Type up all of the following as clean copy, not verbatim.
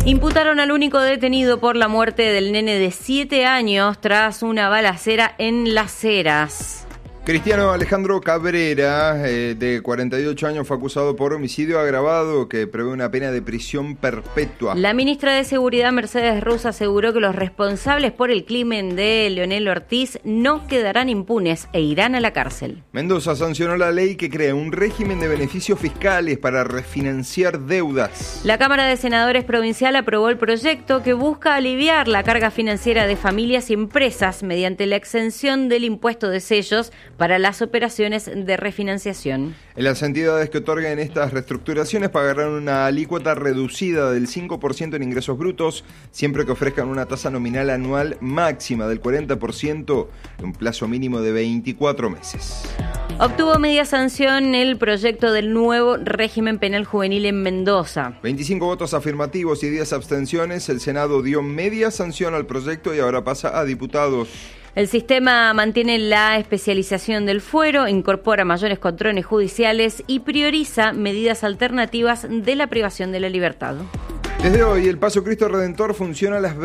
Imputaron al único detenido por la muerte del nene de 7 años tras una balacera en Las Heras. Cristiano Alejandro Cabrera, de 48 años, fue acusado por homicidio agravado que prevé una pena de prisión perpetua. La ministra de Seguridad, Mercedes Ruz, aseguró que los responsables por el crimen de Leonel Ortiz no quedarán impunes e irán a la cárcel. Mendoza sancionó la ley que crea un régimen de beneficios fiscales para refinanciar deudas. La Cámara de Senadores Provincial aprobó el proyecto que busca aliviar la carga financiera de familias y empresas mediante la exención del impuesto de sellos para las operaciones de refinanciación. En las entidades que otorguen estas reestructuraciones pagarán una alícuota reducida del 5% en ingresos brutos, siempre que ofrezcan una tasa nominal anual máxima del 40% en un plazo mínimo de 24 meses. Obtuvo media sanción el proyecto del nuevo régimen penal juvenil en Mendoza. 25 votos afirmativos y 10 abstenciones. El Senado dio media sanción al proyecto y ahora pasa a diputados. El sistema mantiene la especialización del fuero, incorpora mayores controles judiciales y prioriza medidas alternativas de la privación de la libertad. Desde hoy, el Paso Cristo Redentor funciona a las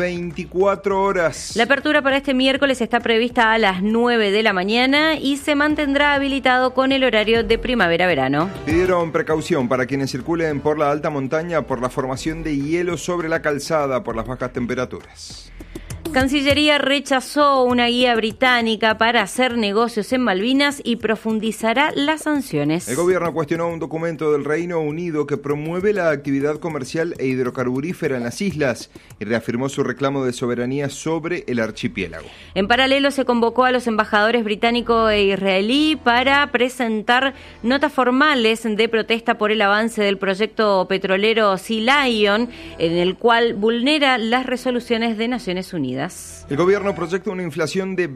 24 horas. La apertura para este miércoles está prevista a las 9 de la mañana y se mantendrá habilitado con el horario de primavera-verano. Pidieron precaución para quienes circulen por la alta montaña por la formación de hielo sobre la calzada por las bajas temperaturas. Cancillería rechazó una guía británica para hacer negocios en Malvinas y profundizará las sanciones. El gobierno cuestionó un documento del Reino Unido que promueve la actividad comercial e hidrocarburífera en las islas y reafirmó su reclamo de soberanía sobre el archipiélago. En paralelo, se convocó a los embajadores británico e israelí para presentar notas formales de protesta por el avance del proyecto petrolero Sea Lion, en el cual vulnera las resoluciones de Naciones Unidas. El gobierno proyecta una inflación de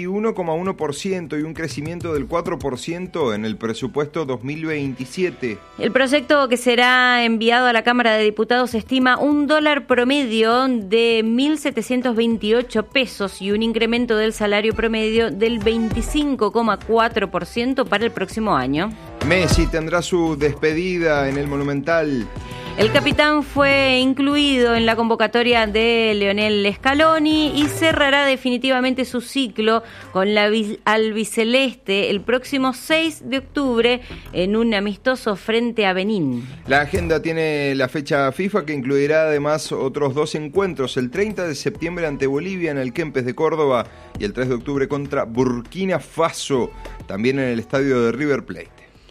21,1% y un crecimiento del 4% en el presupuesto 2027. El proyecto, que será enviado a la Cámara de Diputados, estima un dólar promedio de 1.728 pesos y un incremento del salario promedio del 25,4% para el próximo año. Messi tendrá su despedida en el Monumental. El capitán fue incluido en la convocatoria de Lionel Scaloni y cerrará definitivamente su ciclo con la albiceleste el próximo 6 de octubre en un amistoso frente a Benín. La agenda tiene la fecha FIFA, que incluirá además otros 2 encuentros, el 30 de septiembre ante Bolivia en el Kempes de Córdoba y el 3 de octubre contra Burkina Faso, también en el estadio de River Plate.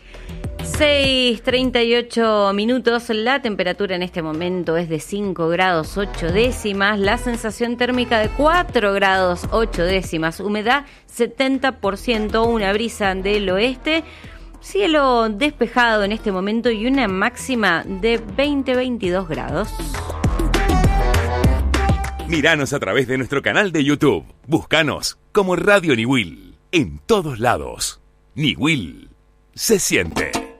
6:38 minutos, la temperatura en este momento es de 5 grados 8 décimas, la sensación térmica de 4 grados 8 décimas, humedad 70%, una brisa del oeste, cielo despejado en este momento y una máxima de 20-22 grados. Míranos a través de nuestro canal de YouTube, búscanos como Radio Niwil, en todos lados. Niwil se siente.